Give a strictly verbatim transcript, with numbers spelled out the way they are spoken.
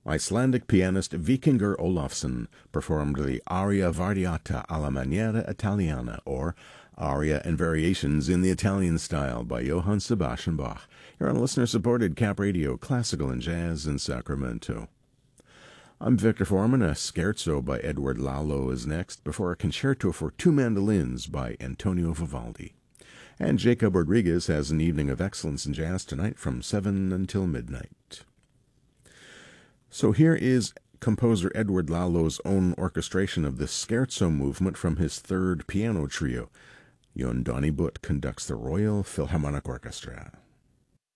Icelandic pianist Vikingur Olafsson performed the Aria Variata alla maniera italiana, or Aria and Variations in the Italian Style by Johann Sebastian Bach, here on listener-supported Cap Radio, Classical and Jazz in Sacramento. I'm Victor Foreman. A scherzo by Edward Lalo is next, before a concerto for two mandolins by Antonio Vivaldi. And Jacob Rodriguez has an evening of excellence in jazz tonight from seven until midnight. So here is composer Edward Lalo's own orchestration of the scherzo movement from his third piano trio. Jon Donnie Butt conducts the Royal Philharmonic Orchestra.